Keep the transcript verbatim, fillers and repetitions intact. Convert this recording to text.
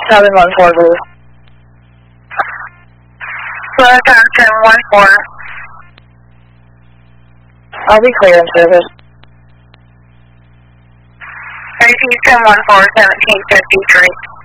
seven one four, Blue. Blue, seven one four. I'll be clear in service. Repeat seven one four, seventeen fifty-three.